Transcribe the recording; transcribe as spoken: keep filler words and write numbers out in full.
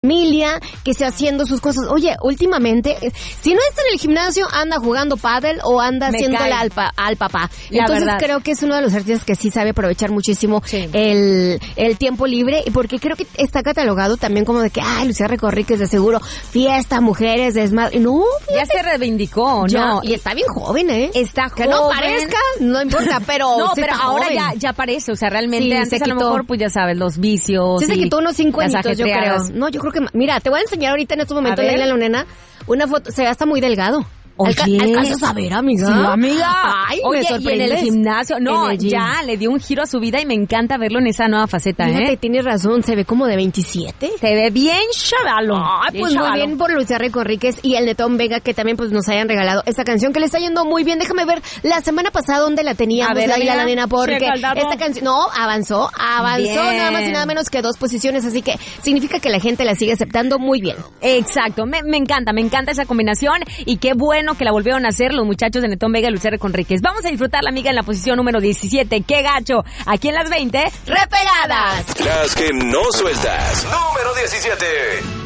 familia, que esté haciendo sus cosas. Oye, últimamente, si no está en el gimnasio, anda jugando pádel o anda Me haciéndole cae. al, pa- al papá. La Entonces verdad. creo que es uno de los artistas que sí sabe aprovechar muchísimo Sí. el, el tiempo libre, y porque creo que está catalogado también como de que, ay, Lucía Recorríquez de seguro, fiesta, mujeres, desmadre. No, Ya se reivindicó, ya, ¿no? y está bien joven, ¿eh? Está Que no joven. parezca, no importa, pero No, sí pero está ahora joven. ya, ya parece, o sea, realmente Sí, antes se a lo quitó. mejor, pues ya sabes, los vicios. Sí, se y quitó unos cinco las añitos, yo creo. ajetreadas. No, yo creo que... Mira, te voy a enseñar ahorita en este momento, A ver. Leila Lunena, una foto. Se gasta muy delgado. Oye. Alca- ¿Alcanzas a ver, amiga? Sí, amiga. Ay, Oye, me y en sorprendes. el gimnasio, no, En el gym. ya le dio un giro a su vida y me encanta verlo en esa nueva faceta, Fíjate, ¿eh? tienes razón, se ve como de veintisiete. Se ve bien chavalo. Ay, pues muy bien por Lucía Recorríquez y el Netón Vega, que también pues nos hayan regalado esta canción que le está yendo muy bien. Déjame ver la semana pasada dónde la teníamos, A ver, Laila, amiga, la nena, porque checa el dato. esta canción, no, avanzó, avanzó Bien. nada más y nada menos que dos posiciones, así que significa que la gente la sigue aceptando muy bien. Exacto, me, me encanta, me encanta esa combinación y qué bueno que la volvieron a hacer los muchachos de Netón Vega y Lucía Recorríquez. Vamos a disfrutar la amiga en la posición número diecisiete. ¡Qué gacho! Aquí en las veinte, repegadas. Las que no sueltas. Número diecisiete.